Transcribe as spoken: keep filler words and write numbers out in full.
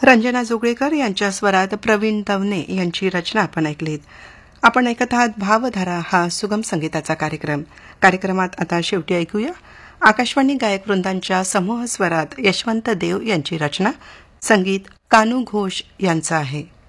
रंजना जोगळेकर यांच्या स्वरात प्रवीण दवने यांची रचना आपण ऐकलीत. आपण ऐकत आहात भावधारा हा सुगम संगीताचा कार्यक्रम. कार्यक्रमात आता शेवटी ऐकूया आकाशवाणी गायक वृंदांच्या समूह स्वरात यशवंत देव यांची रचना. संगीत कानू घोष यांचं आहे.